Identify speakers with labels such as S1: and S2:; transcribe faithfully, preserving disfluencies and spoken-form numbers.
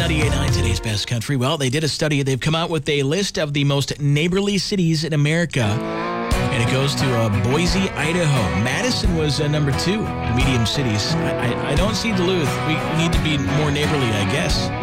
S1: ninety-eight point nine, today's best country. Well, they did a study. They've come out with a list of the most neighborly cities in America. And it goes to uh, Boise, Idaho. Madison was uh, number two, medium cities. I, I, I don't see Duluth. We need to be more neighborly, I guess.